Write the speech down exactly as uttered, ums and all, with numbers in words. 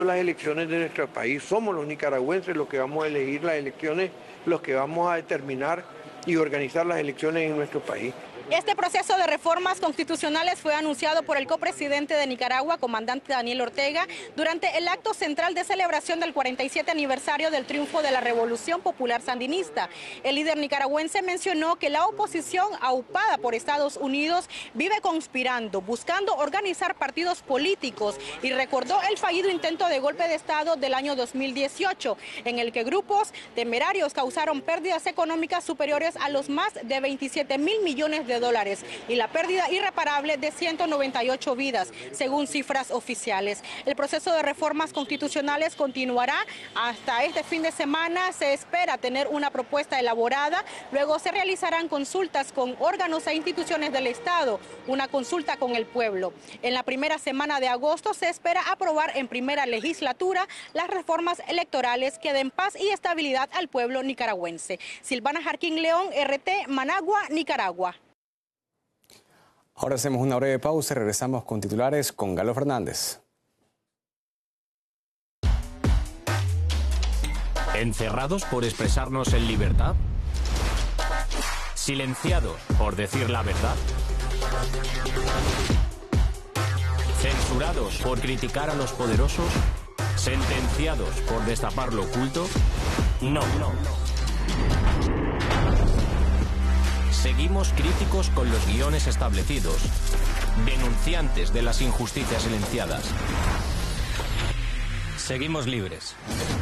las elecciones de nuestro país. Somos los nicaragüenses los que vamos a elegir las elecciones, los que vamos a determinar y organizar las elecciones en nuestro país. Este proceso de reformas constitucionales fue anunciado por el copresidente de Nicaragua, comandante Daniel Ortega, durante el acto central de celebración del cuarenta y siete aniversario del triunfo de la Revolución Popular Sandinista. El líder nicaragüense mencionó que la oposición, aupada por Estados Unidos, vive conspirando, buscando organizar partidos políticos, y recordó el fallido intento de golpe de Estado del año dos mil dieciocho, en el que grupos temerarios causaron pérdidas económicas superiores a los más de veintisiete mil millones de dólares y la pérdida irreparable de ciento noventa y ocho vidas, según cifras oficiales. El proceso de reformas constitucionales continuará hasta este fin de semana. Se espera tener una propuesta elaborada. Luego se realizarán consultas con órganos e instituciones del Estado, una consulta con el pueblo. En la primera semana de agosto se espera aprobar en primera legislatura las reformas electorales que den paz y estabilidad al pueblo nicaragüense. Silvana Jarquín León, R T, Managua, Nicaragua. Ahora hacemos una breve pausa y regresamos con titulares con Galo Fernández. ¿Encerrados por expresarnos en libertad? ¿Silenciados por decir la verdad? ¿Censurados por criticar a los poderosos? ¿Sentenciados por destapar lo oculto? No, no. Seguimos críticos con los guiones establecidos, denunciantes de las injusticias silenciadas. Seguimos libres.